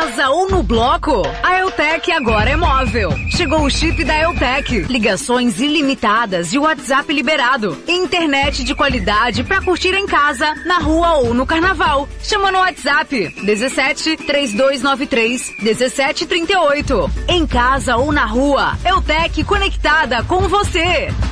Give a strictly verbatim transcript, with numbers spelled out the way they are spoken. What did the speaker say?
casa ou no bloco? A Eutec agora é móvel. Chegou o chip da Eutec. Ligações ilimitadas e WhatsApp liberado. Internet de qualidade pra curtir em casa, na rua ou no carnaval. Chama no WhatsApp dezessete, trinta e dois noventa e três, dezessete trinta e oito. Em casa ou na rua, Eutec conectada com você.